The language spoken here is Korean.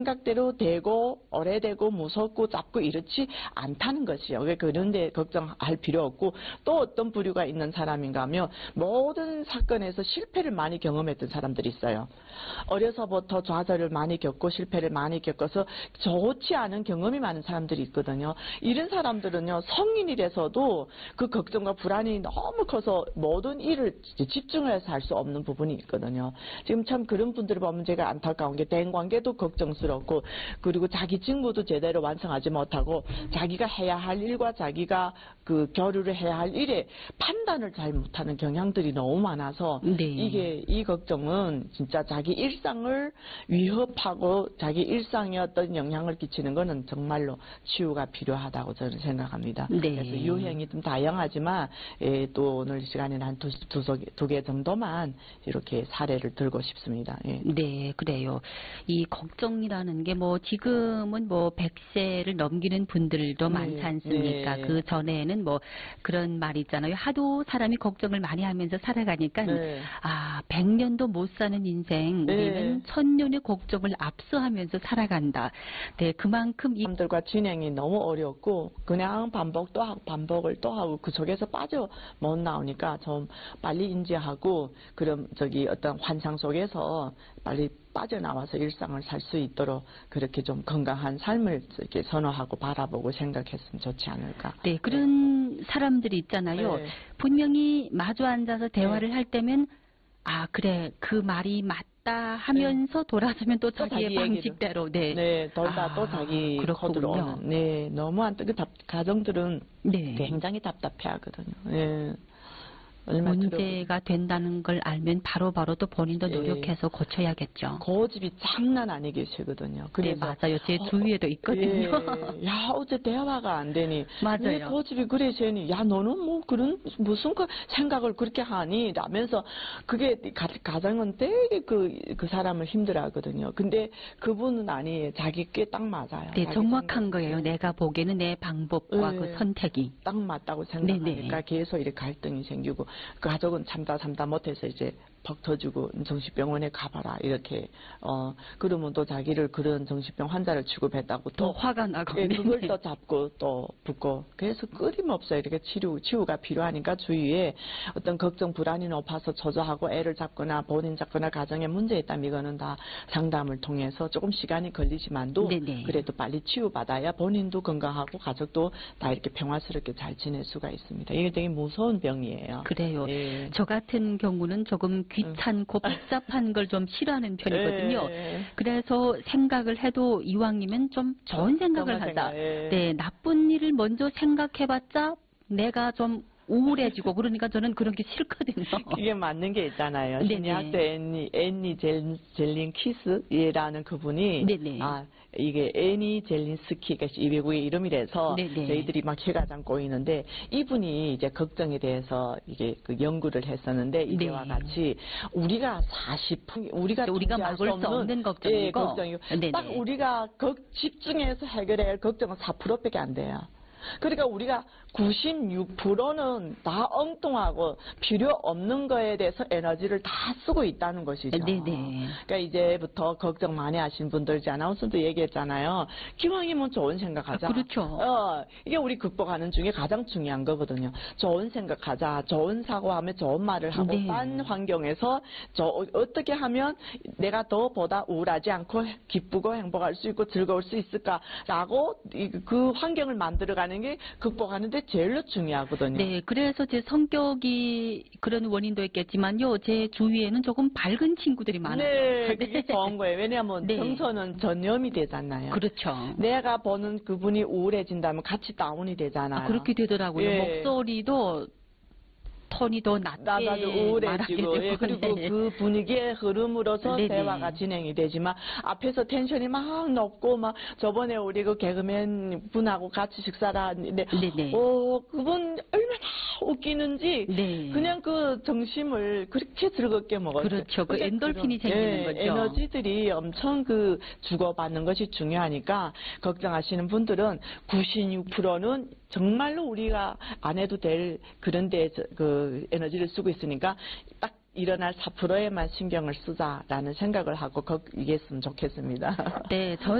생각대로 되고 오래되고 무섭고 짧고 이렇지 않다는 것이요. 그런데 걱정할 필요 없고 또 어떤 부류가 있는 사람인가 하면 모든 사건에서 실패를 많이 경험했던 사람들이 있어요. 어려서부터 좌절을 많이 겪고 실패를 많이 겪어서 좋지 않은 경험이 많은 사람들이 있거든요. 이런 사람들은요, 성인이 돼서도 그 걱정과 불안이 너무 커서 모든 일을 집중을 해서 할 수 없는 부분이 있거든요. 지금 참 그런 분들을 보면 제가 안타까운 게 대인관계도 걱정스럽고 그리고 자기 직무도 제대로 완성하지 못하고 자기가 해야 할 일과 자기가 그 교류를 해야 할 일에 판단을 잘 못하는 경향들이 너무 많아서 네. 이 걱정은 진짜 자기 일상을 위협하고 자기 일상에 어떤 영향을 끼치는 것은 정말로 치유가 필요하다고 저는 생각합니다. 네. 그래서 유형이 좀 다양하지만 또 오늘 시간에는 한 두 개 정도만 이렇게 사례를 들고 싶습니다. 예. 네, 그래요. 이 걱정이라는 게 뭐 지금은 뭐 100세를 넘기는 분들도 네, 많지 않습니까? 네. 그 전에는 뭐 그런 말 있잖아요. 하도 사람이 걱정을 많이 하면서 살아가니까 네. 100년도 못 사는 인생, 우리는 1000년의 걱정을 압수하면서 살아간다. 네, 그만큼 이 사람들과 진행이 너무 어렵고 그냥 반복을 또 하고 그 속에서 빠져 못 나오니까 좀 빨리 인지하고 그럼 어떤 환상 속에서 빨리 빠져나와서 일상을 살 수 있도록 그렇게 좀 건강한 삶을 이렇게 선호하고 바라보고 생각했으면 좋지 않을까. 네, 그런 사람들이 있잖아요. 네. 분명히 마주 앉아서 대화를 할 때면 그래, 그 말이 맞다 하면서 돌아서면 또 자기의 자기 얘기를. 방식대로. 네. 네, 돌다 또 자기 코드로 그렇군요. 오는. 네, 너무 가정들은 네. 굉장히 답답해 하거든요. 네. 얼마나 문제가 된다는 걸 알면 바로바로 또 본인도 노력해서 고쳐야겠죠. 고집이 장난 아니게 세거든요. 네, 맞아요. 제 주위에도 있거든요. 예, 야, 어제 대화가 안 되니. 맞아요. 왜 고집이 그래 세니? 야, 너는 뭐 무슨 생각을 그렇게 하니? 라면서 그게 가정은 되게 그 사람을 힘들어 하거든요. 근데 그분은 아니에요. 자기께 딱 맞아요. 네, 정확한 생각. 거예요. 내가 보기에는 내 방법과 그 선택이. 딱 맞다고 생각하니까 계속 이렇게 갈등이 생기고 그 가족은 참다 못해서 이제 퍽 터지고 정신병원에 가봐라 이렇게 그러면 또 자기를 그런 정신병 환자를 취급했다고 또 화가 나고 그걸 또 잡고 또 붙고 그래서 끊임없어요. 이렇게 치유가 필요하니까 주위에 어떤 걱정 불안이 높아서 초조하고 애를 잡거나 본인 잡거나 가정에 문제 있다면 이거는 다 상담을 통해서 조금 시간이 걸리지만도 네네. 그래도 빨리 치유받아야 본인도 건강하고 가족도 다 이렇게 평화스럽게 잘 지낼 수가 있습니다. 이게 되게 무서운 병이에요. 그래요. 예. 저 같은 경우는 조금 귀찮고 복잡한 걸 좀 싫어하는 편이거든요. 그래서 생각을 해도 이왕이면 좀 좋은 생각을 하자. 네, 나쁜 일을 먼저 생각해봤자 내가 좀 우울해지고 그러니까 저는 그런 게 싫거든요. 이게 맞는 게 있잖아요. 심리학자 애니 젤린 키스라는 그분이 네네. 이게 애니 젤린스키가 이 외국의 이름이라서 네네. 저희들이 막 혀가 잠고 있는데 이분이 이제 걱정에 대해서 이게 그 연구를 했었는데 이제와 같이 우리가 우리가 막을 수 없는 걱정이고 걱정이고 딱 우리가 집중해서 해결해야 할 걱정은 4%밖에 안 돼요. 그러니까 우리가 96%는 다 엉뚱하고 필요 없는 거에 대해서 에너지를 다 쓰고 있다는 것이죠. 네네. 그러니까 이제부터 걱정 많이 하신 분들, 이제 아나운서도 얘기했잖아요. 기왕이면 좋은 생각하자. 그렇죠. 이게 우리 극복하는 중에 가장 중요한 거거든요. 좋은 생각하자. 좋은 사고하면 좋은 말을 하고 딴 환경에서 어떻게 하면 내가 더 보다 우울하지 않고 기쁘고 행복할 수 있고 즐거울 수 있을까라고 그 환경을 만들어가는 게 극복하는데 제일로 중요하거든요. 네, 그래서 제 성격이 그런 원인도 있겠지만요. 제 주위에는 조금 밝은 친구들이 많아요. 네, 그게 좋은 거예요. 왜냐하면 정서는 전염이 되잖아요. 그렇죠. 내가 보는 그분이 우울해진다면 같이 다운이 되잖아요. 그렇게 되더라고요. 목소리도 톤이 더 낮게 우울해지고 그리고 그 분위기의 흐름으로서 대화가 진행이 되지만 앞에서 텐션이 막 높고 막 저번에 우리 그 개그맨 분하고 같이 식사를 하는데 그분 얼마나 웃기는지 그냥 그 점심을 그렇게 즐겁게 먹었어요. 그렇죠. 그 엔돌핀이 생기는 거죠. 에너지들이 엄청 그 주고받는 것이 중요하니까 걱정하시는 분들은 96%는 정말로 우리가 안 해도 될 그런 데에서 그 에너지를 쓰고 있으니까 딱 일어날 4%에만 신경을 쓰자라는 생각을 하고 얘기했으면 좋겠습니다. 네,